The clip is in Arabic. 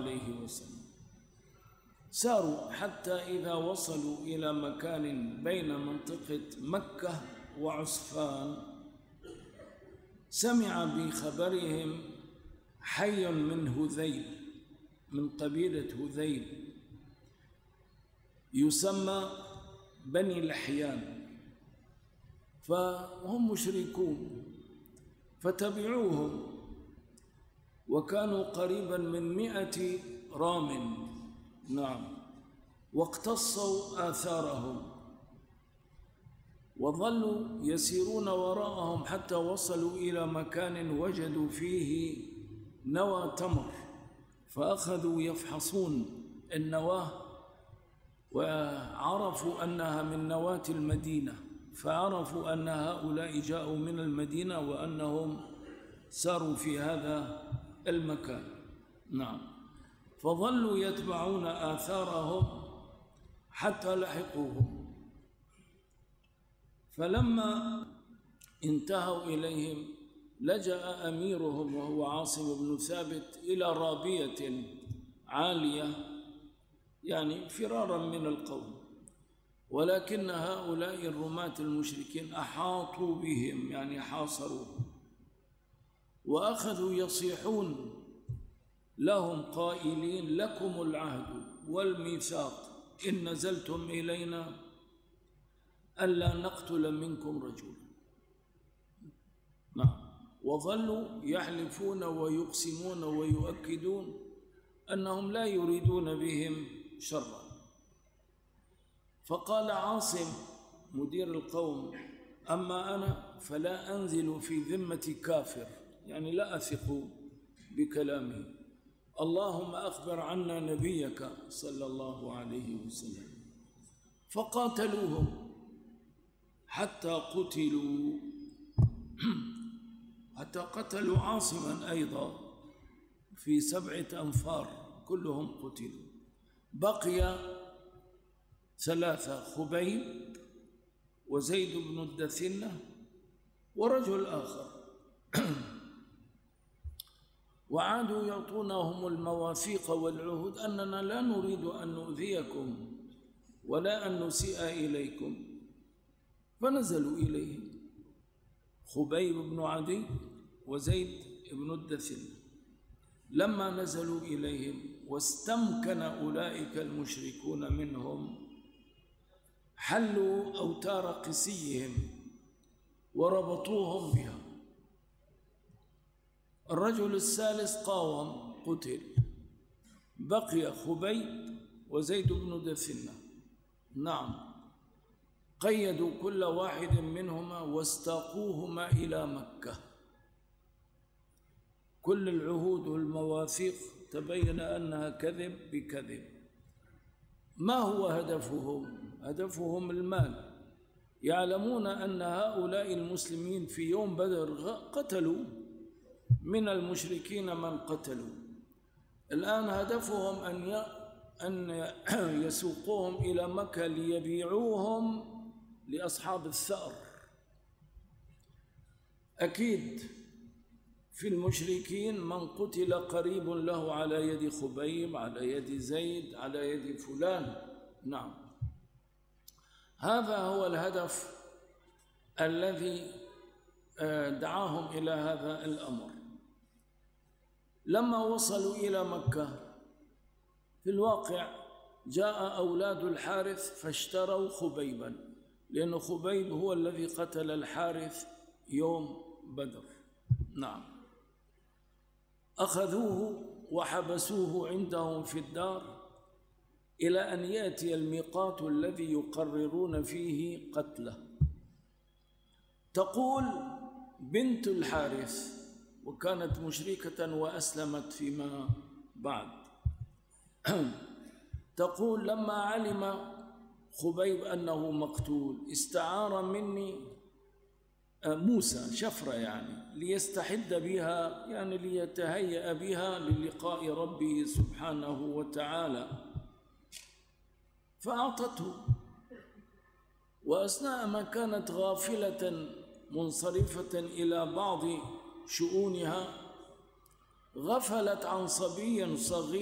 عليه وسلم. ساروا حتى إذا وصلوا إلى مكان بين منطقة مكة وعسفان سمع بخبرهم حي من هذيل، من قبيلة هذيل يسمى بني لحيان، فهم مشركون فتبعوهم، وكانوا قريبا من 100 رام. نعم. واقتصوا آثارهم وظلوا يسيرون وراءهم حتى وصلوا إلى مكان وجدوا فيه نوى تمر، فأخذوا يفحصون النواة وعرفوا أنها من نواة المدينة، فعرفوا أن هؤلاء جاءوا من المدينة وأنهم ساروا في هذا المكان. نعم. فظلوا يتبعون آثارهم حتى لحقوهم، فلما انتهوا إليهم لجأ أميرهم وهو عاصم بن ثابت إلى رابية عالية، يعني فرارا من القوم، ولكن هؤلاء الرماة المشركين أحاطوا بهم، يعني حاصروهم، وأخذوا يصيحون لهم قائلين: لكم العهد والميثاق إن نزلتم إلينا ألا نقتل منكم رجلا. نعم. وظلوا يحلفون ويقسمون ويؤكدون أنهم لا يريدون بهم شرا. فقال عاصم مدير القوم: أما أنا فلا أنزل في ذمة كافر، يعني لا أثق بكلامه، اللهم أخبر عنا نبيك صلى الله عليه وسلم. فقاتلوهم حتى قتلوا عاصما أيضا في 7 أنفار، كلهم قتلوا. بقي 3: خبيب وزيد بن الدثنة ورجل آخر. وعادوا يعطونهم المواثيق والعهود أننا لا نريد أن نؤذيكم ولا أن نسيء إليكم. فنزلوا إليهم خبيب بن عدي وزيد بن الدثنة. لما نزلوا إليهم واستمكن أولئك المشركون منهم حلوا أوتار قسيهم وربطوهم بها. الرجل الثالث قاوم قتل، بقي خبيب وزيد بن دثنة. نعم. قيدوا كل واحد منهما واستاقوهما إلى مكة. كل العهود والمواثيق تبين أنها كذب بكذب. ما هو هدفهم؟ هدفهم المال. يعلمون أن هؤلاء المسلمين في يوم بدر قتلوا من المشركين من قتلوا. الآن هدفهم أن يسوقوهم إلى مكة ليبيعوهم لأصحاب الثأر. أكيد في المشركين من قتل قريب له على يد خبيب، على يد زيد، على يد فلان. نعم. هذا هو الهدف الذي دعاهم إلى هذا الأمر. لما وصلوا إلى مكة في الواقع جاء أولاد الحارث فاشتروا خبيبا، لأن خبيب هو الذي قتل الحارث يوم بدر. نعم. أخذوه وحبسوه عندهم في الدار إلى أن يأتي الميقات الذي يقررون فيه قتله. تقول بنت الحارث، وكانت مشركة وأسلمت فيما بعد، تقول: لما علم خبيب أنه مقتول استعار مني موسى شفرة، يعني ليستحد بها، يعني ليتهيأ بها للقاء ربه سبحانه وتعالى، فأعطته. وأثناء ما كانت غافلة منصرفة إلى بعض شؤونها غفلت عن صبي صغير